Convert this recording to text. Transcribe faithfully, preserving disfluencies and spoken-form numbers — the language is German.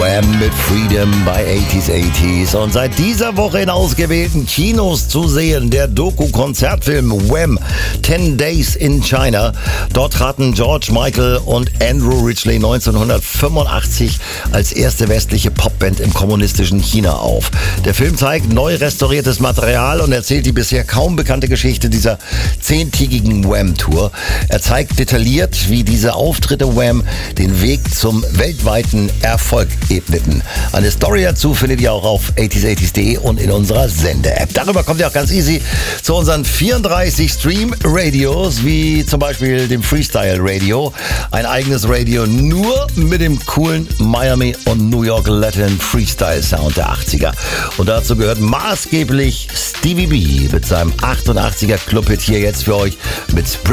Wham mit Freedom bei achtziger achtziger. Und seit dieser Woche in ausgewählten Kinos zu sehen, der Doku-Konzertfilm Wham! ten Days in China. Dort traten George Michael und Andrew Ridgeley neunzehnhundertfünfundachtzig als erste westliche Popband im kommunistischen China auf. Der Film zeigt neu restauriertes Material und erzählt die bisher kaum bekannte Geschichte dieser zehntägigen Wham-Tour. Er zeigt detailliert, wie diese Auftritte Wham! Den Weg zum weltweiten Erfolg ebneten. Eine Story dazu findet ihr auch auf achtziger achtziger punkt de und in unserer Sende-App. Darüber kommt ihr auch ganz easy zu unseren vierunddreißig Stream-Radios, wie zum Beispiel dem Freestyle-Radio. Ein eigenes Radio nur mit dem coolen Miami und New York Latin Freestyle-Sound der achtziger. Und dazu gehört maßgeblich Stevie B mit seinem achtundachtziger Club-Hit hier jetzt für euch mit Spring.